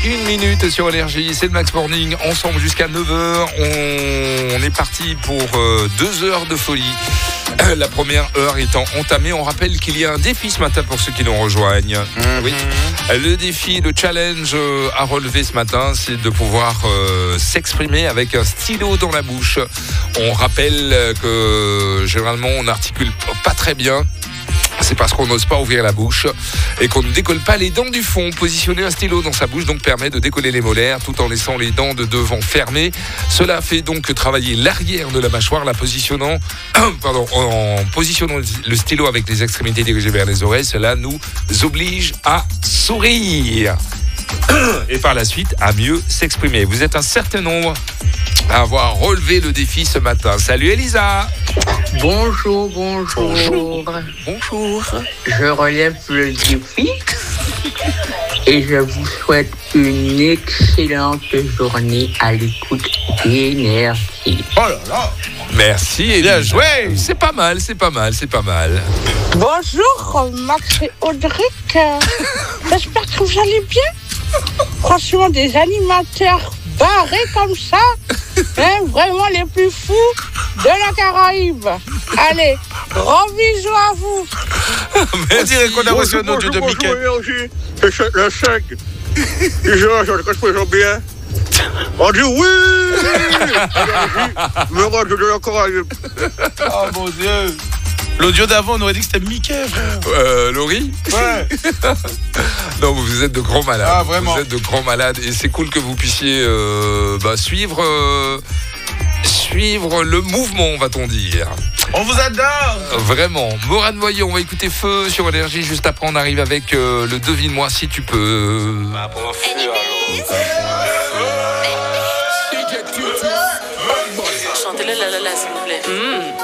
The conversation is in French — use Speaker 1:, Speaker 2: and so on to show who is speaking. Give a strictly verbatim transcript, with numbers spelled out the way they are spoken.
Speaker 1: une minute sur Énergie. C'est le Max Morning, ensemble jusqu'à neuf heures. On, on est parti pour euh, deux heures de folie. La première heure étant entamée. On rappelle qu'il y a un défi ce matin pour ceux qui nous rejoignent. Mm-hmm. Oui. Le défi, le challenge euh, à relever ce matin, c'est de pouvoir euh, s'exprimer avec un stylo dans la bouche. On rappelle que généralement on n'articule pas très bien. C'est parce qu'on n'ose pas ouvrir la bouche et qu'on ne décolle pas les dents du fond. Positionner un stylo dans sa bouche donc permet de décoller les molaires tout en laissant les dents de devant fermées. Cela fait donc travailler l'arrière de la mâchoire, la positionnant, pardon, en positionnant le stylo avec les extrémités dirigées vers les oreilles. Cela nous oblige à sourire et par la suite à mieux s'exprimer. Vous êtes un certain nombre à avoir relevé le défi ce matin. Salut Elisa.
Speaker 2: Bonjour, bonjour.
Speaker 1: Bonjour. Bonjour.
Speaker 2: Je relève le défi et je vous souhaite une excellente journée à l'écoute d'Énergie.
Speaker 1: Oh là là. Merci Elisa. Bien joué. C'est pas mal, c'est pas mal, c'est pas mal.
Speaker 3: Bonjour Max et Audric. J'espère que vous allez bien. Franchement, des animateurs barrés comme ça, hein, vraiment les plus fous de la Caraïbe. Allez, gros bisous à vous.
Speaker 1: On dirait qu'on a reçu un audio de Mickey.
Speaker 4: C'est le cinq. Déjà, je ne présente bien. On dit oui. Me rendre de la Caraïbe.
Speaker 5: Oh mon Dieu. L'audio d'avant, on aurait dit que c'était Mickey, frère.
Speaker 1: Euh, Laurie ?
Speaker 5: Ouais.
Speaker 1: Non, vous êtes de grands malades.
Speaker 5: Ah, vraiment.
Speaker 1: Vous êtes de grands malades et c'est cool que vous puissiez euh, bah, suivre, euh, suivre le mouvement, va-t-on dire.
Speaker 5: On vous adore.
Speaker 1: Vraiment. Morane Voyant, on va écouter Feu sur Énergie. Juste après, on arrive avec euh, le Devine-moi si tu peux.
Speaker 6: Chantez-le là, là, là, s'il vous plaît. Mmh.